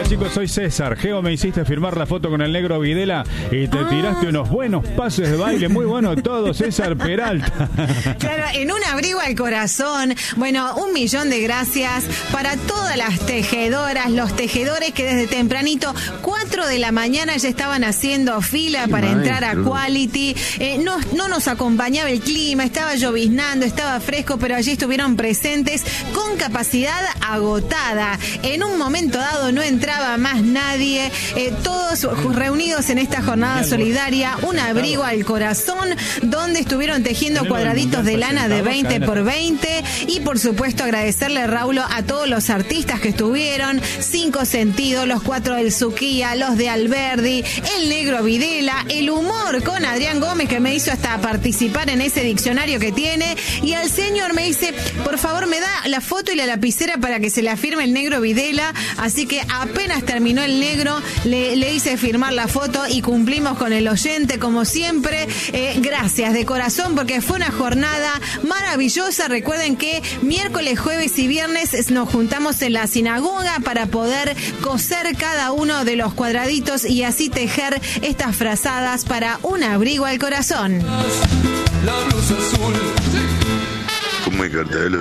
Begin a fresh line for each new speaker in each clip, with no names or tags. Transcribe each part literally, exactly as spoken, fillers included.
chicos, soy César. Geo, me hiciste firmar la foto con el negro Videla y te ah. tiraste unos buenos pases de baile, muy bueno todo, César Peralta.
Claro, en un abrigo al corazón. Bueno, un millón de gracias para todas las tejedoras, los tejedores que desde tempranito, cuatro de la mañana ya estaban haciendo fila para entrar a Quality. Eh, no, no nos acompañaba el clima, estaba lloviznando, estaba fresco, pero allí estuvieron presentes con capacidad agotada. En un momento dado no entraba más nadie, eh, todos reunidos en esta jornada solidaria, un abrigo al corazón, donde estuvieron tejiendo cuadraditos de lana de veinte por veinte, y por supuesto agradecerle, Raúl, a todos los artistas que estuvieron, Cinco Sentidos, los Cuatro del Suquía, los de Alberdi, el negro Videla, el humor con Adrián Gómez, que me hizo hasta participar en ese diccionario que tiene, y al señor me dice, por favor me da la foto y la lapicera para que se la firme el negro Videla. Así que apenas terminó el negro, le, le hice firmar la foto y cumplimos con el oyente como siempre. Eh, gracias de corazón, porque fue una jornada maravillosa. Recuerden que miércoles, jueves y viernes nos juntamos en la sinagoga para poder coser cada uno de los cuadraditos y así tejer estas frazadas para un abrigo al corazón.
La luz azul.
¿Cómo hay cartel?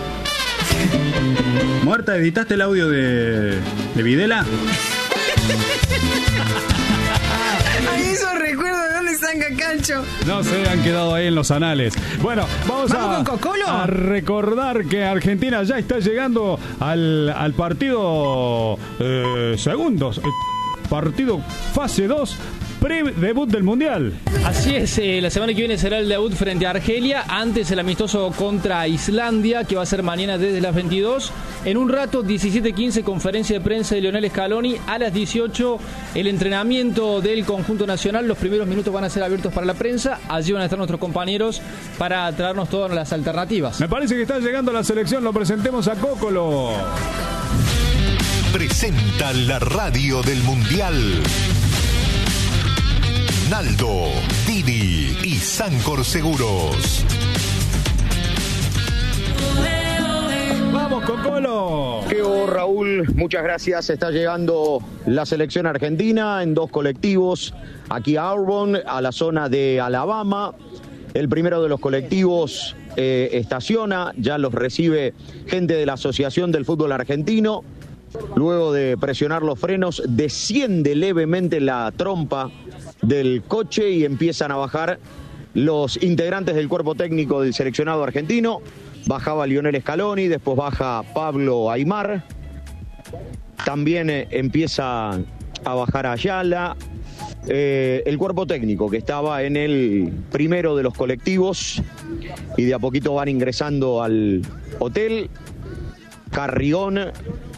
Muerta, ¿editaste el audio de, de Videla?
Ay, eso recuerdo de dónde saca Calcho.
No sé, han quedado ahí en los anales. Bueno, vamos,
¿Vamos
a,
con Cocolo?
a recordar que Argentina ya está llegando al, al partido eh, segundos, partido fase dos. Pre-debut del Mundial.
Así es, eh, la semana que viene será el debut frente a Argelia, antes el amistoso contra Islandia, que va a ser mañana desde las veintidós. En un rato, diecisiete quince, conferencia de prensa de Lionel Scaloni. A las dieciocho, el entrenamiento del conjunto nacional. Los primeros minutos van a ser abiertos para la prensa. Allí van a estar nuestros compañeros para traernos todas las alternativas.
Me parece que está llegando la selección, lo presentemos a Cocolo.
Presenta la radio del Mundial. Naldo, Didi y Sancor Seguros.
¡Vamos, Cocolo!
Geo, Raúl, muchas gracias. Está llegando la selección argentina en dos colectivos aquí a Auburn, a la zona de Alabama. El primero de los colectivos eh, estaciona, ya los recibe gente de la Asociación del Fútbol Argentino. Luego de presionar los frenos, desciende levemente la trompa del coche y empiezan a bajar los integrantes del cuerpo técnico del seleccionado argentino. Bajaba Lionel Scaloni, después baja Pablo Aimar. También eh, empieza a bajar Ayala. Eh, el cuerpo técnico que estaba en el primero de los colectivos y de a poquito van ingresando al hotel. Carrión